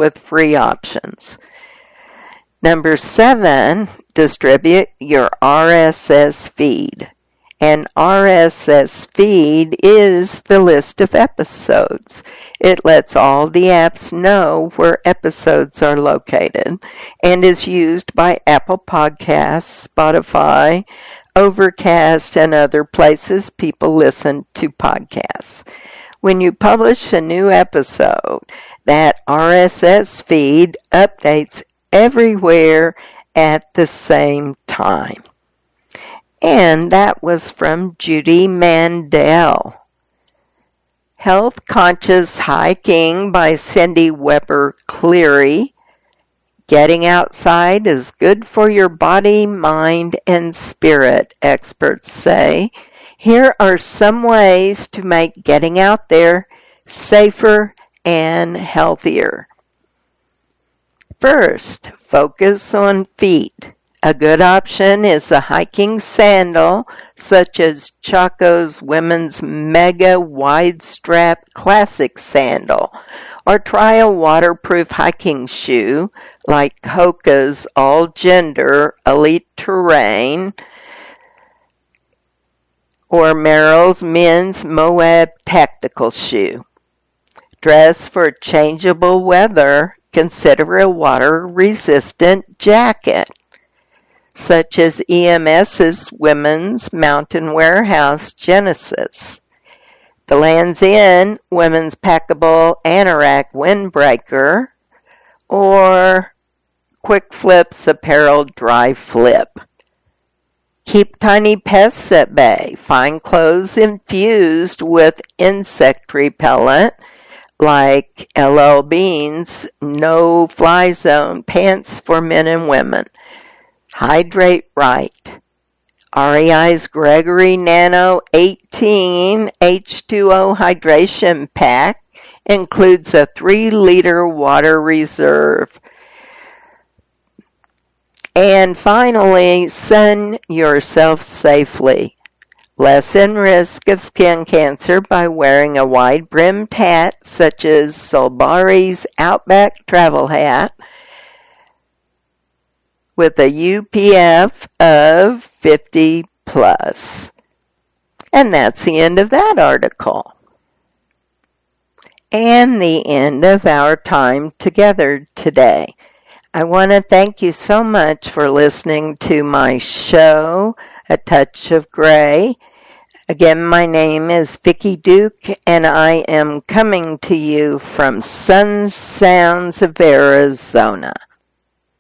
with free options. Number 7, distribute your RSS feed. An RSS feed is the list of episodes. It lets all the apps know where episodes are located and is used by Apple Podcasts, Spotify, Overcast, and other places people listen to podcasts. When you publish a new episode, that RSS feed updates everywhere at the same time. And that was from Judy Mandel. Health Conscious Hiking by Cindy Weber Cleary. Getting outside is good for your body, mind, and spirit, experts say. Here are some ways to make getting out there safer and healthier. First, focus on feet. A good option is a hiking sandal, such as Chaco's Women's Mega Wide Strap Classic Sandal, or try a waterproof hiking shoe like Hoka's All Gender Elite Terrain, or Merrell's Men's Moab Tactical Shoe. Dress for changeable weather. Consider a water-resistant jacket, such as EMS's Women's Mountain Warehouse Genesis, the Lands' End Women's Packable Anorak Windbreaker, or Quick Flip's Apparel Dry Flip. Keep tiny pests at bay. Find clothes infused with insect repellent, like LL Bean's No Fly Zone pants for men and women. Hydrate right. REI's Gregory Nano 18 H2O Hydration Pack includes a 3-liter water reserve. And finally, sun yourself safely. Lessen risk of skin cancer by wearing a wide-brimmed hat, such as Solbari's Outback Travel Hat, with a UPF of 50 plus. And that's the end of that article. And the end of our time together today. I want to thank you so much for listening to my show, A Touch of Gray. Again, my name is Vicki Duke, and I am coming to you from Sun Sounds of Arizona.